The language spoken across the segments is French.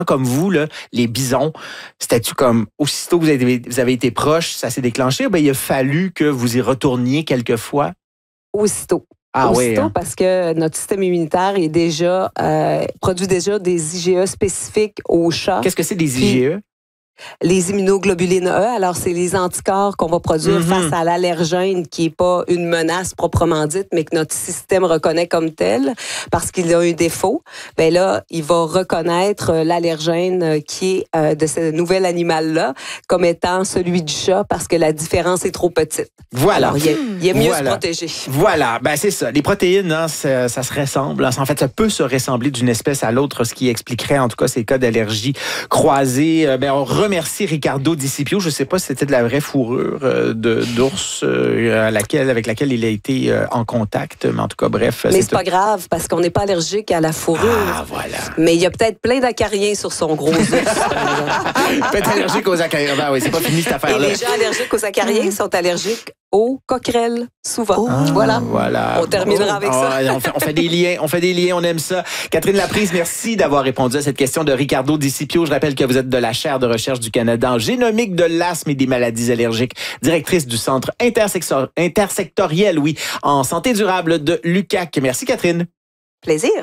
comme vous, là, les bisons, c'était-tu comme, aussitôt que vous avez été proche, ça s'est déclenché, ou bien il a fallu que vous y retourniez quelquefois? Aussitôt. Ah Aussitôt, oui, hein? parce que notre système immunitaire est déjà produit déjà des IgE spécifiques aux chats. Qu'est-ce que c'est des IgE? Les immunoglobulines E, alors c'est les anticorps qu'on va produire face à l'allergène qui n'est pas une menace proprement dite, mais que notre système reconnaît comme tel parce qu'il a un défaut. Ben là, il va reconnaître l'allergène qui est de ce nouvel animal-là comme étant celui du chat parce que la différence est trop petite. Voilà. Alors, il est mieux se protéger. Voilà, ben c'est ça. Les protéines, hein, ça se ressemble. En fait, ça peut se ressembler d'une espèce à l'autre, ce qui expliquerait en tout cas ces cas d'allergie croisée. On remercie Ricardo Di Scipio. Je ne sais pas si c'était de la vraie fourrure d'ours avec laquelle il a été en contact, mais en tout cas, bref. Mais c'est pas grave parce qu'on n'est pas allergique à la fourrure. Ah, voilà. Mais il y a peut-être plein d'acariens sur son gros ours. Peut-être allergique aux acariens. Ben oui, c'est pas fini cette affaire-là. Et les gens allergiques aux acariens sont allergiques aux coquerelles, souvent. Voilà. On terminera avec ça. On fait des liens, on aime ça. Catherine Laprise, merci d'avoir répondu à cette question de Ricardo Di Scipio. Je rappelle que vous êtes de la chaire de recherche du Canada en génomique de l'asthme et des maladies allergiques, directrice du Centre intersectoriel, en santé durable de l'UQAC. Merci, Catherine. Plaisir.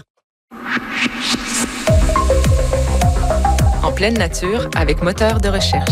En pleine nature, avec moteur de recherche.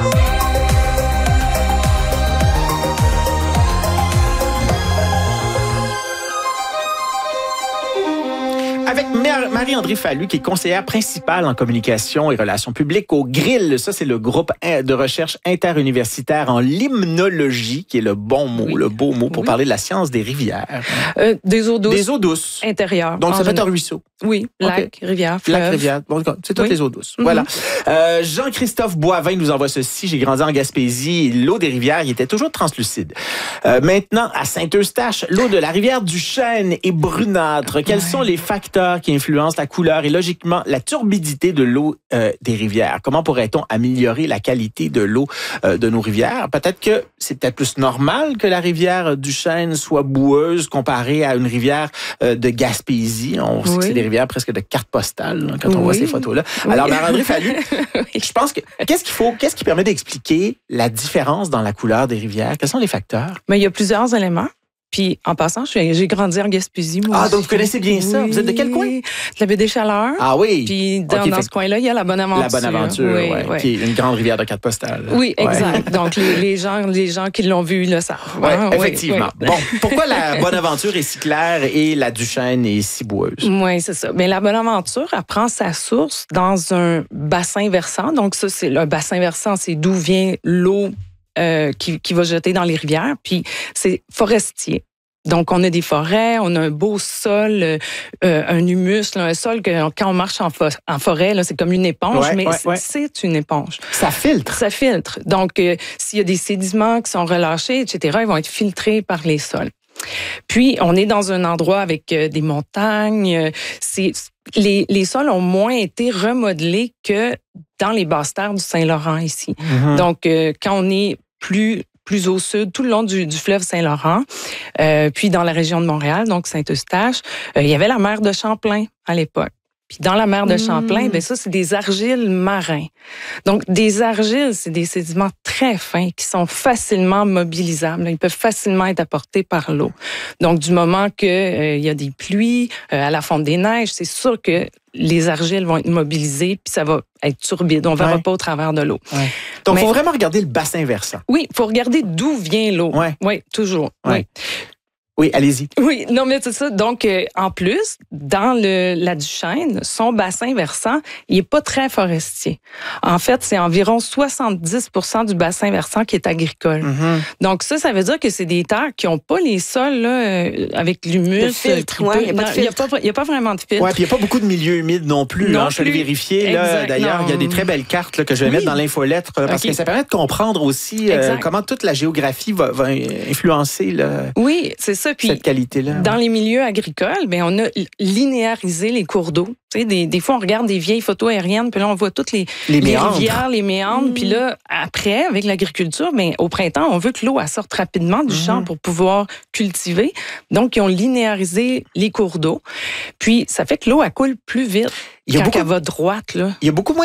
Avec Marie-Andrée Fallu, qui est conseillère principale en communication et relations publiques au GRIL. Ça, c'est le groupe de recherche interuniversitaire en limnologie, qui est le bon mot, le beau mot pour parler de la science des rivières. Des eaux douces. Des eaux douces. Intérieures. Donc, ça peut être un ruisseau. Oui, lac, rivière, fleuve. Lac, rivière. Bon, c'est toutes les eaux douces. Voilà. Jean-Christophe Boivin nous envoie ceci. J'ai grandi en Gaspésie. L'eau des rivières, il était toujours translucide. Maintenant, à Saint-Eustache, l'eau de la rivière du Chêne est brunâtre. Quels sont les facteurs qui influencent la couleur et logiquement la turbidité de l'eau des rivières? Comment pourrait-on améliorer la qualité de l'eau de nos rivières? Peut-être que c'est peut-être plus normal que la rivière du Chêne soit boueuse comparée à une rivière de Gaspésie. On sait que c'est des rivières presque de carte postale quand on voit ces photos-là. Alors, Marie-Andrée Fallu, je pense que qu'est-ce qui permet d'expliquer la différence dans la couleur des rivières? Quels sont les facteurs? Mais il y a plusieurs éléments. Puis, en passant, j'ai grandi en Gaspésie, moi aussi. Donc vous connaissez bien ça. Vous êtes de quel coin? De la baie des Chaleurs. Ah oui. Puis, dans ce coin-là, il y a la Bonaventure. La Bonaventure, qui est une grande rivière de carte postale. Oui, exact. Donc, les gens qui l'ont vu le savent. Oui, effectivement. Oui. Bon, pourquoi la Bonaventure est si claire et la Duchesne est si boueuse? Oui, c'est ça. Mais la Bonaventure, elle prend sa source dans un bassin versant. Donc, ça, c'est le bassin versant, c'est d'où vient l'eau qui va jeter dans les rivières. Puis, c'est forestier. Donc, on a des forêts, on a un beau sol, un humus, un sol que quand on marche en forêt, là, c'est comme une éponge, c'est une éponge. Ça filtre. Ça filtre. Donc, s'il y a des sédiments qui sont relâchés, etc., ils vont être filtrés par les sols. Puis, on est dans un endroit avec des montagnes. Les sols ont moins été remodelés que dans les basses terres du Saint-Laurent ici. Mm-hmm. Donc, quand on est plus au sud, tout le long du fleuve Saint-Laurent, puis dans la région de Montréal, donc Saint-Eustache, il y avait la mer de Champlain à l'époque. Puis dans la mer de Champlain, ben ça, c'est des argiles marins. Donc, des argiles, c'est des sédiments très fins qui sont facilement mobilisables. Ils peuvent facilement être apportés par l'eau. Donc, du moment qu'il y a des pluies, à la fonte des neiges, c'est sûr que les argiles vont être mobilisées puis ça va être turbide. On ne verra pas au travers de l'eau. Ouais. Donc, il faut vraiment regarder le bassin versant. Oui, il faut regarder d'où vient l'eau. Oui, toujours. Ouais. Oui, allez-y. Oui, non, mais c'est ça. Donc, en plus, dans la Duchesne, son bassin versant, il n'est pas très forestier. En fait, c'est environ 70% du bassin versant qui est agricole. Mm-hmm. Donc, ça veut dire que c'est des terres qui n'ont pas les sols là, avec l'humus. Le filtre, il n'y a pas vraiment de filtre. Oui, puis il n'y a pas beaucoup de milieux humides non plus. Je suis allé vérifier. Là, d'ailleurs, il y a des très belles cartes là, que je vais mettre dans l'infolettre parce que ça permet de comprendre aussi comment toute la géographie va influencer. Oui, c'est ça. ça. Puis, cette qualité-là. dans les milieux agricoles, ben, on a linéarisé les cours d'eau. Tu sais, des fois, on regarde des vieilles photos aériennes, puis là, on voit toutes les rivières, les méandres. Puis là, après, avec l'agriculture, ben, au printemps, on veut que l'eau elle sorte rapidement du champ pour pouvoir cultiver. Donc, ils ont linéarisé les cours d'eau. Puis, ça fait que l'eau, elle coule plus vite quand elle va droite. Là. Il y a beaucoup moins